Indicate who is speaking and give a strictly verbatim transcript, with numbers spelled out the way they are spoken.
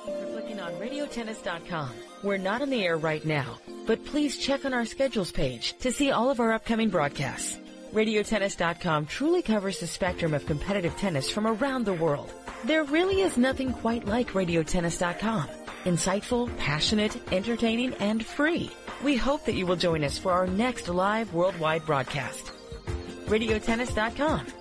Speaker 1: For clicking on radio tennis dot com. We're not on the air right now, but please check on our schedules page to see all of our upcoming broadcasts. radio tennis dot com truly covers the spectrum of competitive tennis from around the world. There really is nothing quite like radio tennis dot com. Insightful, passionate, entertaining, and free. We hope that you will join us for our next live worldwide broadcast. radio tennis dot com.